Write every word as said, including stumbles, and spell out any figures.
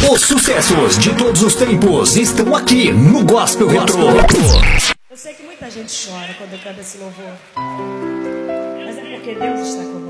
Os sucessos de todos os tempos estão aqui no Gospel Retro. Eu sei que muita gente chora quando canta esse louvor, mas é porque Deus está conosco.